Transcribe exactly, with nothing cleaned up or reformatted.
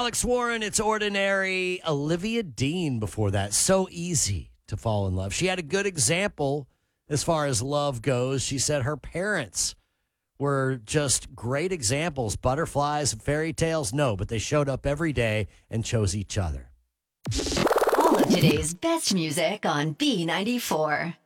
Alex Warren, It's Ordinary. Olivia Dean before that. So easy to fall in love. She had a good example as far as love goes. She said her parents were just great examples. Butterflies and fairy tales, no, but they showed up every day and chose each other. All of today's best music on B ninety-four.